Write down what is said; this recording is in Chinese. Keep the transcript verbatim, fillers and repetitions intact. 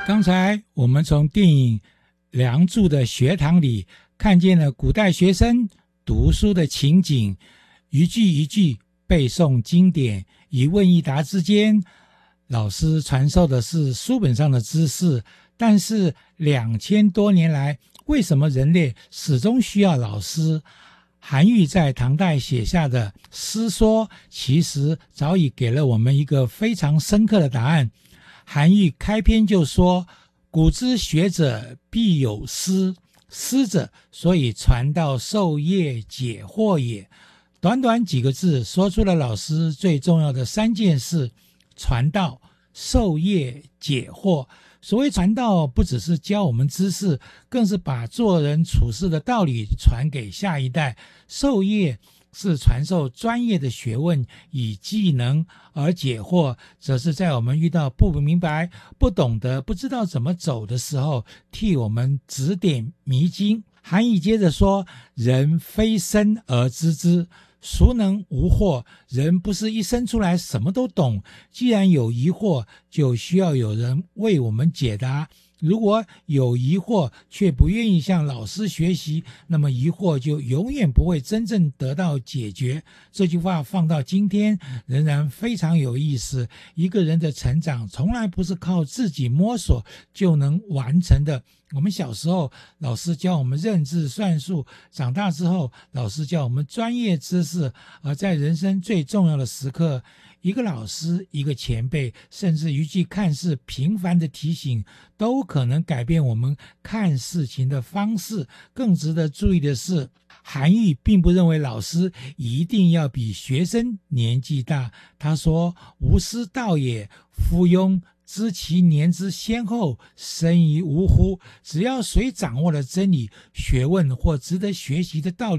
刚才我们从电影《梁祝》的学堂里看见了古代学生读书的情景，一句一句背诵经典，一问一答之间，老师传授的是书本上的知识，但是两千多年来，为什么人类始终需要老师？韩愈在唐代写下的诗说，其实早已给了我们一个非常深刻的答案。韩愈开篇就说，古之学者必有师，师者，所以传道授业解惑也。短短几个字说出了老师最重要的三件事：传道、授业、解惑。所谓传道，不只是教我们知识，更是把做人处事的道理传给下一代。授业是传授专业的学问与技能，而解惑则是在我们遇到不明白、不懂得、不知道怎么走的时候，替我们指点迷津。韩愈接着说，人非生而知之，孰能无惑？人不是一生出来什么都懂，既然有疑惑，就需要有人为我们解答。如果有疑惑却不愿意向老师学习，那么疑惑就永远不会真正得到解决。这句话放到今天仍然非常有意思。一个人的成长从来不是靠自己摸索就能完成的。我们小时候老师教我们认字算术，长大之后老师教我们专业知识，而在人生最重要的时刻，一个老师、一个前辈，甚至一句看似平凡的提醒，都可能改变我们看事情的方式。更值得注意的是，韩愈并不认为老师一定要比学生年纪大。他说，吾师道也，夫庸知其年之先后，生于吾乎？只要谁掌握了真理、学问或值得学习的道理，